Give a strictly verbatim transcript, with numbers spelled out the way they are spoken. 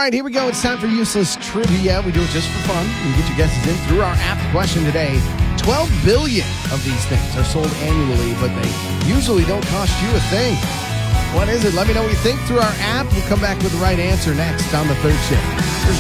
right, here we go. It's time for Useless Trivia. We do it just for fun. You get your guesses in through our app. Question today. twelve billion of these things are sold annually, but they usually don't cost you a thing. What is it? Let me know what you think through our app. We'll come back with the right answer next on the third shift. Here's